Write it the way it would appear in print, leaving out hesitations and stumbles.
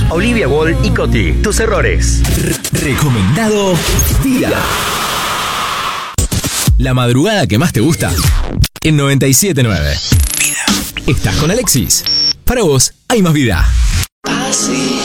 Olivia Wall y Coti, tus errores. Recomendado Día. La madrugada que más te gusta en 97.9. Estás con Alexis. Para vos hay más vida. Así.